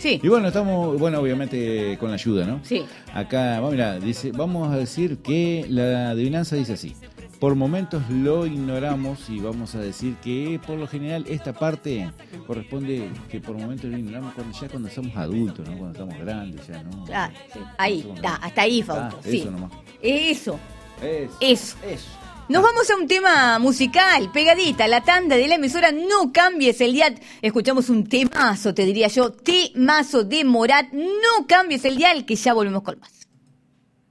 Sí. Y bueno, estamos, obviamente con la ayuda, ¿no? Sí. Acá, mira, dice, vamos a decir que la adivinanza dice así. Por momentos lo ignoramos y vamos a decir que por lo general esta parte corresponde que por momentos lo ignoramos cuando somos adultos, ¿no? Cuando estamos grandes ya, ¿no? Claro, sí. Ahí, está, hasta ahí, Fausto. Sí. Eso nomás. Eso. Eso. Nos vamos a un tema musical, pegadita, la tanda de la emisora No Cambies el Dial. Escuchamos un temazo, te diría yo, temazo de Morat, No Cambies el Dial, que ya volvemos con más.